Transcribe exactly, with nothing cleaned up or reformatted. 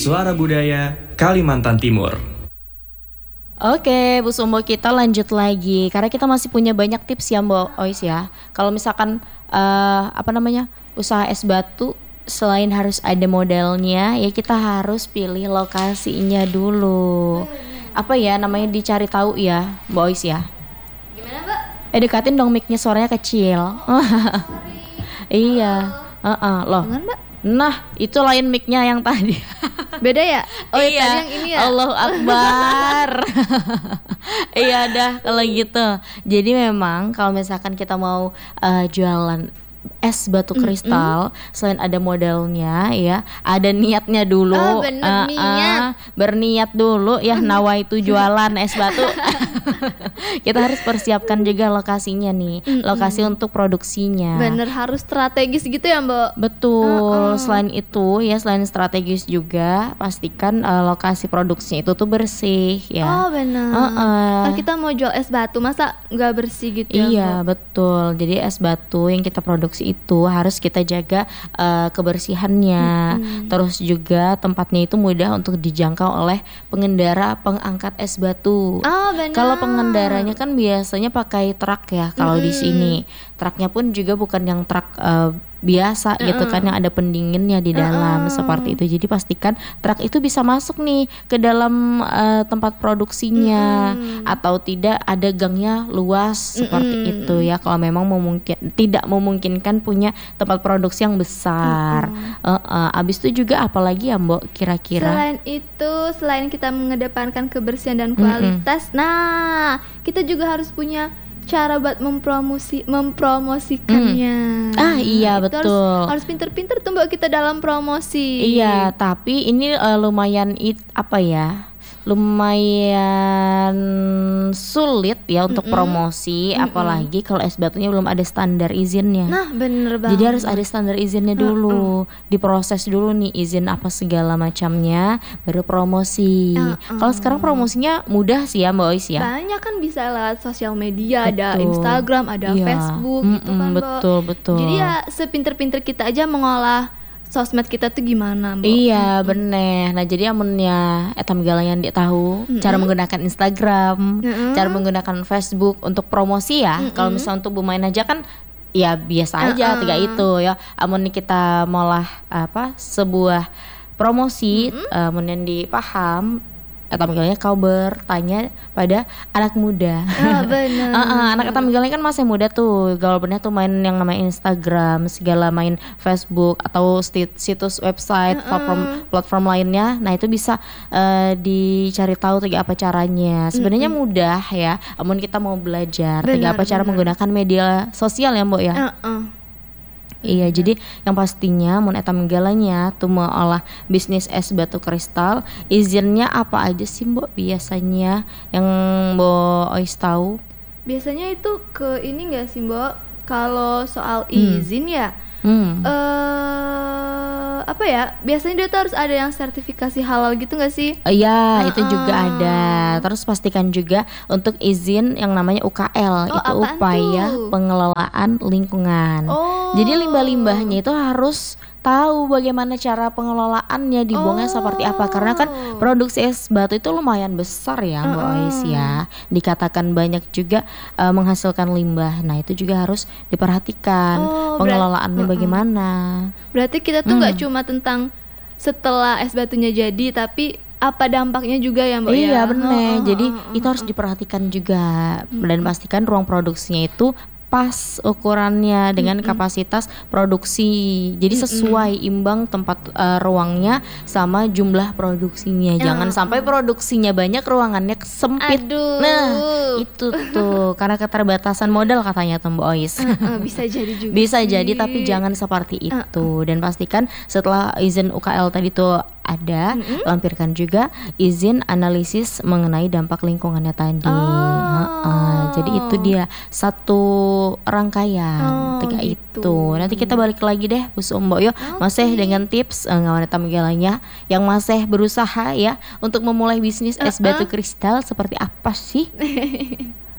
Suara Budaya Kalimantan Timur. Oke, Bu Sumbo, kita lanjut lagi karena kita masih punya banyak tips ya Mbak Ois ya. Kalau misalkan uh, apa namanya usaha es batu, selain harus ada modalnya, ya kita harus pilih lokasinya dulu. Apa ya namanya, dicari tahu ya Mbak Ois ya. Gimana Mbak? Eh dekatin dong mic-nya, suaranya kecil. Iya, uh-uh, loh. Dengar Mbak? Nah, itu lain mic-nya yang tadi. Beda ya? Oh iya, tadi yang ini ya? Allahu Akbar. Iya dah kalau gitu. Jadi memang kalau misalkan kita mau uh, jualan es batu kristal, mm-hmm. selain ada modalnya ya, ada niatnya dulu. Oh bener, uh, niat. Uh, berniat dulu ya, nawaitu jualan es batu. Kita harus persiapkan juga lokasinya nih, mm-hmm. lokasi untuk produksinya. Bener, harus strategis gitu ya Mbak? Betul. Uh-uh. Selain itu ya, selain strategis juga pastikan uh, lokasi produksinya itu tuh bersih ya. Oh benar. Uh-uh. Kan kita mau jual es batu, masa nggak bersih gitu ya? Iya Mbak? betul. Jadi es batu yang kita produksi itu harus kita jaga uh, kebersihannya. Mm-hmm. Terus juga tempatnya itu mudah untuk dijangkau oleh pengendara pengangkat es batu. Oh benar. Kalau pengendaranya kan biasanya pakai truk ya kalau mm-hmm. di sini. Truknya pun juga bukan yang truk uh, biasa uh-uh. gitu kan, yang ada pendinginnya di dalam, uh-uh. seperti itu. Jadi pastikan truk itu bisa masuk nih ke dalam uh, tempat produksinya, uh-uh. atau tidak ada gangnya luas, uh-uh. seperti itu ya. Kalau memang memungkin tidak memungkinkan punya tempat produksi yang besar. uh-uh. Uh-uh. Abis itu juga apalagi ya Mbok kira-kira? Selain itu, selain kita mengedepankan kebersihan dan kualitas, uh-uh. nah kita juga harus punya cara buat mempromosi mempromosikannya. Hmm. Ah iya itu betul. Harus, harus pinter-pinter tuh Mbak kita dalam promosi. Iya, tapi ini uh, lumayan it apa ya? Lumayan sulit ya untuk mm-mm. promosi, mm-mm. apalagi kalau es batunya belum ada standar izinnya. Nah bener banget. Jadi harus ada standar izinnya dulu, mm-mm. diproses dulu nih izin apa segala macamnya, baru promosi. Mm-mm. Kalau sekarang promosinya mudah sih ya Mbak Ois ya. Banyak kan, bisa lewat sosial media, betul. Ada Instagram, ada iya. Facebook, Mm-mm, gitu kan Mbak. Betul betul. Jadi ya sepinter-pinter kita aja mengolah sosmed kita tuh gimana Mbak? Iya mm-hmm. bener. Nah jadi amunnya eta migalangan dia tahu mm-hmm. cara menggunakan Instagram, mm-hmm. cara menggunakan Facebook untuk promosi ya. Mm-hmm. Kalau misalnya untuk bermain aja kan ya biasa aja, uh-uh. tiga itu ya. Amun kita molah apa sebuah promosi, mm-hmm. uh, amun yang dipaham, eta migalnya kau bertanya pada anak muda. Oh, benar. uh-uh, anak eta migalnya kan masih muda tuh, gaul bener tuh main yang namanya Instagram, segala main Facebook atau situs website, uh-uh. platform platform lainnya. Nah itu bisa uh, dicari tahu tiga apa caranya. Sebenarnya mm-hmm. mudah ya, namun kita mau belajar tiga apa cara bener. Menggunakan media sosial ya Mbok ya. Uh-uh. Iya, jadi yang pastinya mun eta menggalanya tuh mau olah bisnis es batu kristal, izinnya apa aja sih Mbok biasanya yang Mbok Ois tahu? Biasanya itu ke ini enggak sih Mbok? Kalau soal izin hmm. ya hmm. Uh, apa ya? Biasanya dia tuh harus ada yang sertifikasi halal gitu enggak sih? Iya, uh, itu uh. juga ada. Terus pastikan juga untuk izin yang namanya U K L, oh, itu upaya tuh? Pengelolaan lingkungan. Oh. Jadi limbah-limbahnya itu harus tahu bagaimana cara pengelolaannya, dibuangnya oh. seperti apa, karena kan produksi es batu itu lumayan besar ya Mbak uh-uh. Ois ya, dikatakan banyak juga uh, menghasilkan limbah. Nah itu juga harus diperhatikan oh, pengelolaannya berat, bagaimana. Berarti kita tuh nggak hmm. cuma tentang setelah es batunya jadi, tapi apa dampaknya juga ya Mbak iya, ya? Iya benar. Oh, oh, jadi oh, oh, itu harus diperhatikan juga hmm. dan pastikan ruang produksinya itu pas ukurannya dengan mm-mm. kapasitas produksi. Jadi sesuai mm-mm. imbang tempat uh, ruangnya sama jumlah produksinya. Jangan uh-uh. sampai produksinya banyak, ruangannya sempit. Aduh. Nah, itu tuh karena keterbatasan modal katanya tuh Mbak Ois. Uh-uh, bisa jadi juga. Bisa sih. jadi, tapi jangan seperti itu. Uh-uh. Dan pastikan setelah izin U K L tadi tuh ada, mm-hmm. lampirkan juga izin analisis mengenai dampak lingkungannya tadi. Oh. Uh-uh. Jadi itu dia satu rangkaian oh, tiga gitu. itu. Nanti kita balik lagi deh Bu Sumbo yo, okay. masih dengan tips uh, wanita menggalanya yang masih berusaha ya untuk memulai bisnis uh-uh. es batu kristal seperti apa sih?